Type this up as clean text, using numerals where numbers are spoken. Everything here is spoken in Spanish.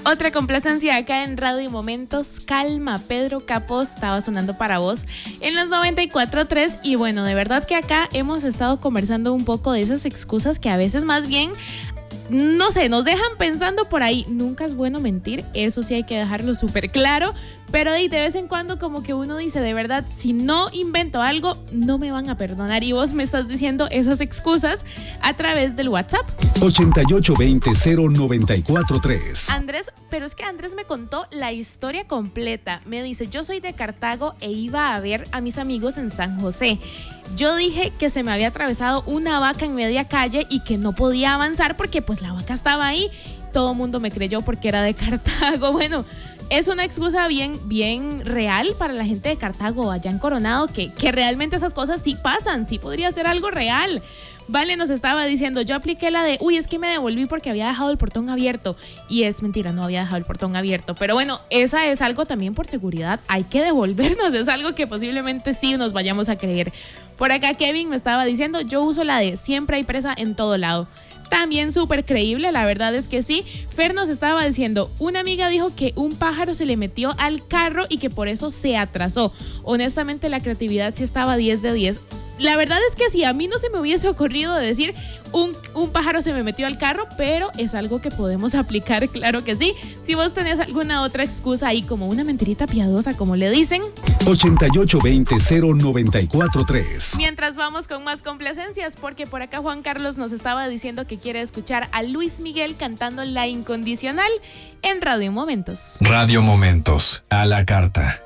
Otra complacencia acá en Radio Momentos, Calma, Pedro Capó estaba sonando para vos en los 94.3 y bueno, de verdad que acá hemos estado conversando un poco de esas excusas que a veces más bien, no sé, nos dejan pensando por ahí. Nunca es bueno mentir, eso sí hay que dejarlo súper claro, pero de vez en cuando como que uno dice, de verdad, si no invento algo, no me van a perdonar. Y vos me estás diciendo esas excusas a través del WhatsApp. 88200943. Andrés, pero es que Andrés me contó la historia completa. Me dice, yo soy de Cartago e iba a ver a mis amigos en San José. Yo dije que se me había atravesado una vaca en media calle y que no podía avanzar porque pues la vaca estaba ahí. Todo el mundo me creyó porque era de Cartago. Bueno, es una excusa bien real para la gente de Cartago allá en Coronado, que realmente esas cosas sí pasan, sí podría ser algo real. Vale, nos estaba diciendo, yo apliqué la de, es que me devolví porque había dejado el portón abierto. Y es mentira, no había dejado el portón abierto. Pero bueno, esa es algo también por seguridad. Hay que devolvernos, es algo que posiblemente sí nos vayamos a creer. Por acá Kevin me estaba diciendo, yo uso la de siempre hay presa en todo lado. También súper creíble, la verdad es que sí. Fer nos estaba diciendo, una amiga dijo que un pájaro se le metió al carro y que por eso se atrasó. Honestamente la creatividad sí estaba 10 de 10. La verdad es que si a mí no se me hubiese ocurrido decir un pájaro se me metió al carro, pero es algo que podemos aplicar, claro que sí. Si vos tenés alguna otra excusa ahí, como una mentirita piadosa, como le dicen. 88200943. Mientras vamos con más complacencias, porque por acá Juan Carlos nos estaba diciendo que quiere escuchar a Luis Miguel cantando La Incondicional en Radio Momentos. Radio Momentos, a la carta.